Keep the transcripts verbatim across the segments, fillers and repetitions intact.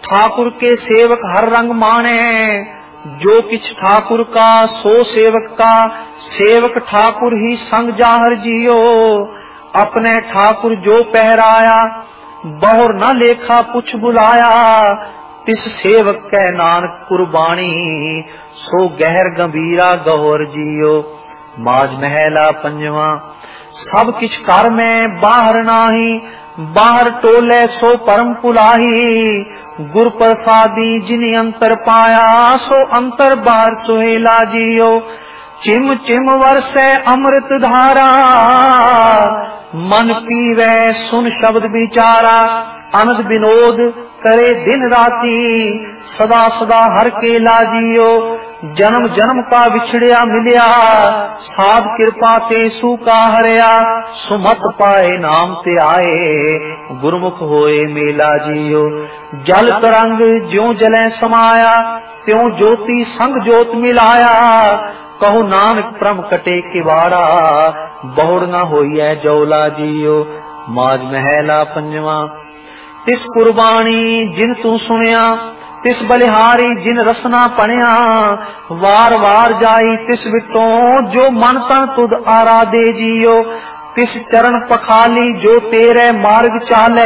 ठाकुर के सेवक हर रंग माने, जो किछ ठाकुर का सो सेवक का, सेवक ठाकुर ही संग जाहर जियो। अपने ठाकुर जो पहराया, बहुर न लेखा पुछ बुलाया, तिस सेवक कै नानक कुर्बानी, सो गहर गंभीरा गौर जियो। माज महला पंजवा। सब किछ कर में बाहर नाही, बाहर टोले सो परम पुलाही। गुर प्रसादी जिनि अंतर पाया, सो अंतर बाहर सुहेला जियो। चिम चिम वर्षे अमृत धारा, मन पीवे सुन शब्द विचारा। अनंद विनोद करे दिन राती, सदा सदा हर के लाजियो। जन्म जन्म का बिछड़िया मिलिया, साध कृपा ते सुका हरिया। सुमत पाए नाम ते आए, गुरमुख होए मेला जियो। जल तरंग ज्यों जले समाया, त्यों ज्योति संग ज्योत मिलाया। कहो नानक प्रम कटे किवाड़ा, बहुड़ न होइए जौला जियो। माज महला पंजवा। तिस कुर्बानी जिन तू सुनिया, तिस बलिहारी जिन रसना पणिया। वार वार जाई तिस विटों, जो मन तन तुद आराधे जियो। तिस चरण पखाली जो तेरे मार्ग चाले,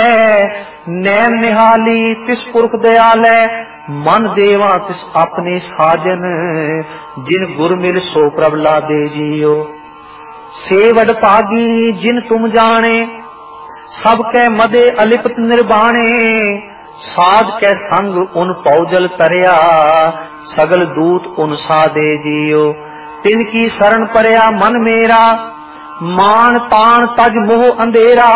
नैन निहाली तिस पुरख दयाले। मन देवा तिस अपने साजन, जिन गुर मिल सो प्रबला दे जियो। सेवड पागी जिन तुम जाने, सब कै मदे अलिपत निर्बाणे। साध कै संग उन पौजल तरया, सगल दूत उन साधे जियो। तिनकी शरण परया मन मेरा, मान तान तज मोह अंधेरा।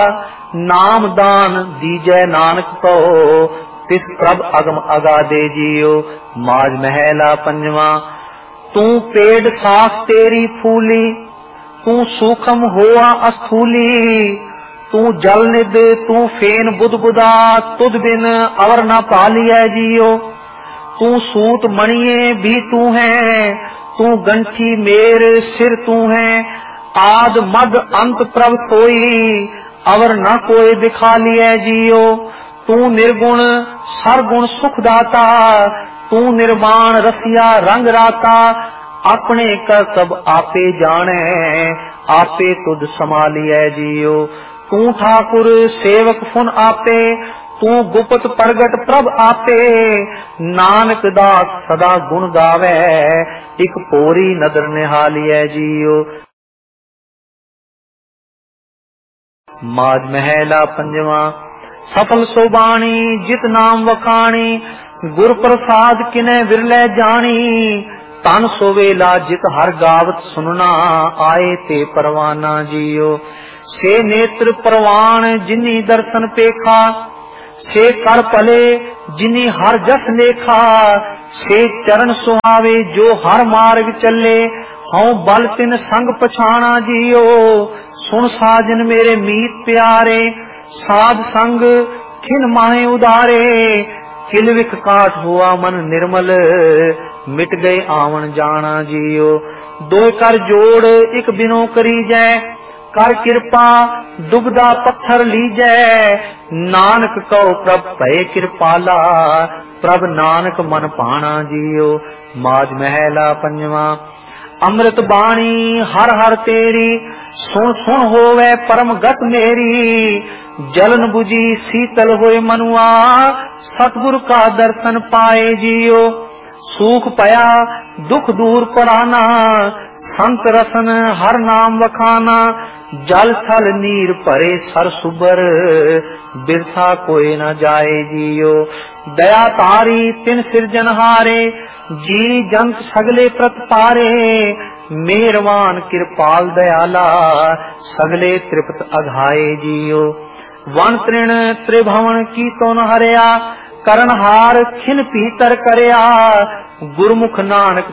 नाम दान दीजै नानक को, तिस प्रभ अगम अगाधे जियो। माज महला पंजवा। तू पेड़ साख तेरी फूली, तू सूखम होआ अस्थूली। तू जल निद तू फेन बुध बुदा, तुद बिन अवर न पालिया जियो। तू सूत मणिये भी तू है, तू गंठी मेर सिर तू है। आद मद अंत प्रभ कोई, अवर न कोई दिखा लिया जियो। तू निर्गुण सरगुण सुख दाता, तू निर्वाण रसिया रंग राता। अपने कर सब आपे जाने, आपे तुद संभालिया जियो। तू ठाकुर सेवक फुन आपे, तू गुप्त प्रगट प्रभ आपे। नानक दास सदा गुण गावे, एक पोरी नदर निहालिए जियो। माज महला पंजवा। सफल सोबाणी जित नाम वखाणी, गुर प्रसाद किने विरले जानी। तन सोवेला जित हर गावत सुनना, आए ते परवाना जियो। से नेत्र परवान जिनी दर्शन पेखा, से कर पले जिनी हर जस लेखा। से चरण सुहावे जो हर मार्ग चले, हूँ बल तिन संग पछाना जियो। सुन साजन मेरे मीत प्यारे, साध संग खिन माहे उदारे। किलविख काट हुआ मन निर्मल, मिट गए आवन जाना जियो। दो कर जोड़ एक बिनो करी जय, कर कृपा दुबदा पत्थर लीजै। नानक कहो प्रभ भय कृपाला, प्रभ नानक मन पाना जियो। माज महला पंजवा। अमृत बाणी हर हर तेरी, सुन सुन होवे परम गत मेरी। जलन बुझी शीतल होए मनुआ, सतगुरु का दर्शन पाए जियो। सूख पया दुख दूर पराना, संत रसन हर नाम वखाना। जल थल नीर परे सर सुबर, बिरथा कोई न जाए जियो। दया तारी तिन सिरजनहारे, जी जंत सगले प्रतपारे। मेहरवान कृपाल दयाला, सगले तृप्त अघाए जियो। वन तृण त्रिभवन की तो न हरया, करनहार खिन पीतर करया। गुरमुख नानक